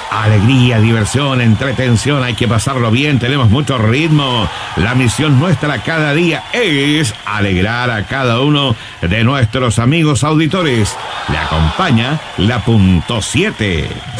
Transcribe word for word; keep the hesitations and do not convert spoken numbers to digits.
Alegría, diversión, entretención, hay que pasarlo bien, tenemos mucho ritmo. La misión nuestra cada día es alegrar a cada uno de nuestros amigos auditores. Le acompaña la punto siete.